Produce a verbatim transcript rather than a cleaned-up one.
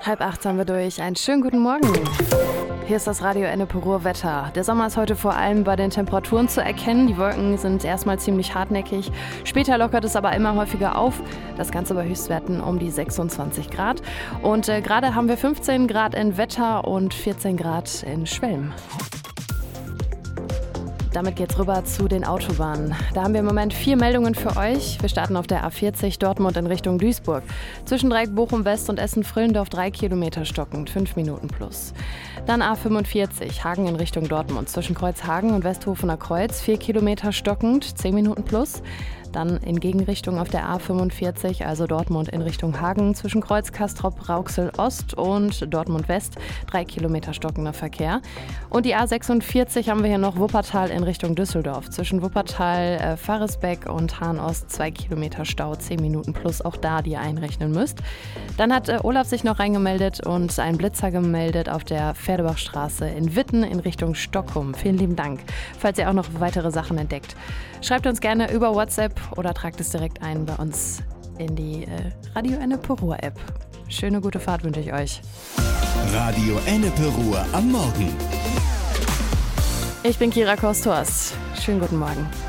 Halb acht haben wir durch. Einen schönen guten Morgen. Hier ist das Radio Ennepe Ruhr-Wetter. Der Sommer ist heute vor allem bei den Temperaturen zu erkennen. Die Wolken sind erstmal ziemlich hartnäckig. Später lockert es aber immer häufiger auf. Das Ganze bei Höchstwerten um die sechsundzwanzig Grad. Und äh, gerade haben wir fünfzehn Grad in Wetter und vierzehn Grad in Schwelm. Damit geht's rüber zu den Autobahnen. Da haben wir im Moment vier Meldungen für euch. Wir starten auf der A vierzig Dortmund in Richtung Duisburg. Zwischen Dreieck Bochum West und Essen-Frillendorf drei Kilometer stockend, fünf Minuten plus. Dann A fünfundvierzig Hagen in Richtung Dortmund. Zwischen Kreuzhagen und Westhofener Kreuz vier Kilometer stockend, zehn Minuten plus. Dann in Gegenrichtung auf der A fünfundvierzig, also Dortmund in Richtung Hagen, zwischen Kreuz Castrop Rauxel Ost und Dortmund West, drei Kilometer stockender Verkehr. Und die A sechsundvierzig haben wir hier noch Wuppertal in Richtung Düsseldorf. Zwischen Wuppertal, äh, Faresbeck und Hahn Ost, zwei Kilometer Stau, zehn Minuten plus, auch da, die ihr einrechnen müsst. Dann hat äh, Olaf sich noch reingemeldet und einen Blitzer gemeldet auf der Pferdebachstraße in Witten in Richtung Stockholm. Vielen lieben Dank. Falls ihr auch noch weitere Sachen entdeckt, schreibt uns gerne über WhatsApp oder tragt es direkt ein bei uns in die äh, Radio Ennepe Ruhr App. Schöne gute Fahrt wünsche ich euch. Radio Ennepe Ruhr am Morgen. Ich bin Kira Kostors. Schönen guten Morgen.